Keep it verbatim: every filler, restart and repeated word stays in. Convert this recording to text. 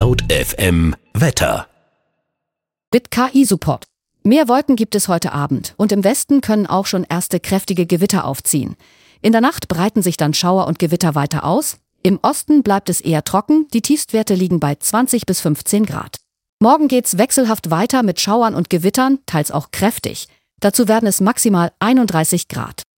Cloud F M Wetter. Mit K I-Support. Mehr Wolken gibt es heute Abend und im Westen können auch schon erste kräftige Gewitter aufziehen. In der Nacht breiten sich dann Schauer und Gewitter weiter aus. Im Osten bleibt es eher trocken, die Tiefstwerte liegen bei zwanzig bis fünfzehn Grad. Morgen geht's wechselhaft weiter mit Schauern und Gewittern, teils auch kräftig. Dazu werden es maximal einunddreißig Grad.